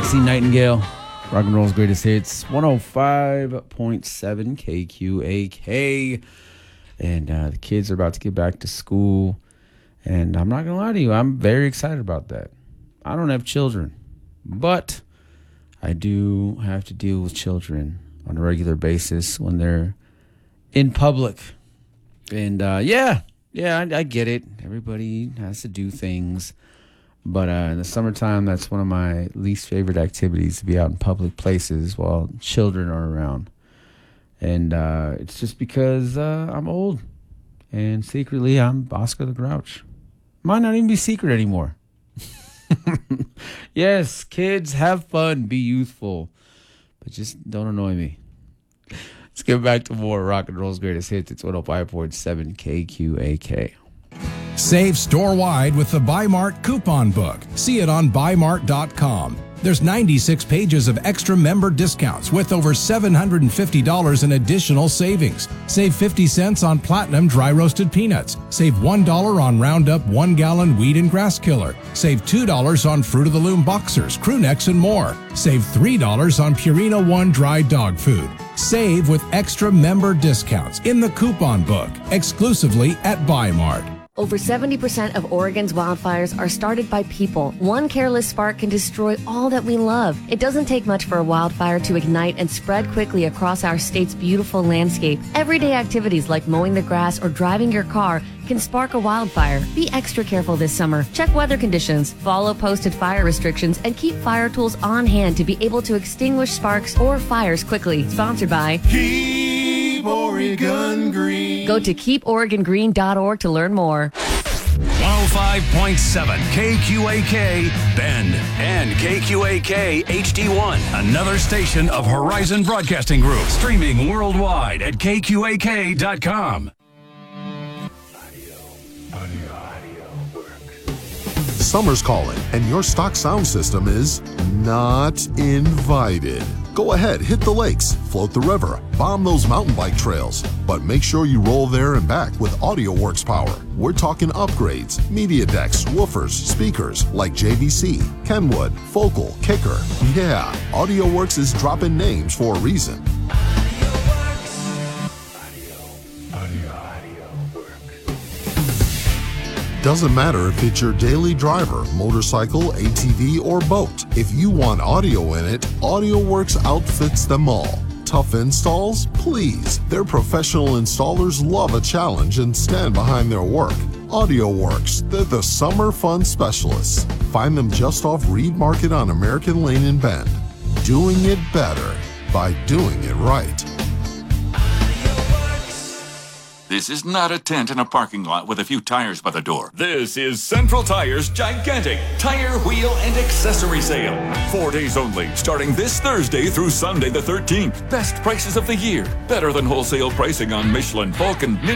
Maxine Nightingale, rock and roll's greatest hits, 105.7 KQAK. And the kids are about to get back to school. And I'm not going to lie to you, I'm very excited about that. I don't have children, but I do have to deal with children on a regular basis when they're in public. And I get it. Everybody has to do things. But in the summertime, that's one of my least favorite activities, to be out in public places while children are around. And it's just because I'm old. And secretly, I'm Oscar the Grouch. Might not even be secret anymore. Yes, kids, have fun, be youthful. But just don't annoy me. Let's get back to more rock and roll's greatest hits. It's 105.7 KQAK. Save store-wide with the Buy-Mart coupon book. See it on buymart.com. There's 96 pages of extra member discounts with over $750 in additional savings. Save 50 cents on Platinum dry roasted peanuts. Save $1 on Roundup 1 gallon weed and grass killer. Save $2 on Fruit of the Loom boxers, crew necks, and more. Save $3 on Purina One dry dog food. Save with extra member discounts in the coupon book, exclusively at Buy-Mart. Over 70% of Oregon's wildfires are started by people. One careless spark can destroy all that we love. It doesn't take much for a wildfire to ignite and spread quickly across our state's beautiful landscape. Everyday activities like mowing the grass or driving your car can spark a wildfire. Be extra careful this summer. Check weather conditions, follow posted fire restrictions, and keep fire tools on hand to be able to extinguish sparks or fires quickly. Sponsored by Keep Oregon Green. Go to keeporegongreen.org to learn more. 105.7 KQAK Bend and KQAK HD1. Another station of Horizon Broadcasting Group. Streaming worldwide at KQAK.com. Summer's calling, and your stock sound system is not invited. Go ahead, hit the lakes, float the river, bomb those mountain bike trails, but make sure you roll there and back with AudioWorks power. We're talking upgrades, media decks, woofers, speakers like JVC, Kenwood, Focal, Kicker. Yeah, AudioWorks is dropping names for a reason. Doesn't matter if it's your daily driver, motorcycle, ATV, or boat. If you want audio in it, AudioWorks outfits them all. Tough installs? Please. Their professional installers love a challenge and stand behind their work. AudioWorks, they're the summer fun specialists. Find them just off Reed Market on American Lane in Bend. Doing it better by doing it right. This is not a tent in a parking lot with a few tires by the door. This is Central Tire's gigantic tire, wheel, and accessory sale. 4 days only, starting this Thursday through Sunday the 13th. Best prices of the year. Better than wholesale pricing on Michelin, Vulcan,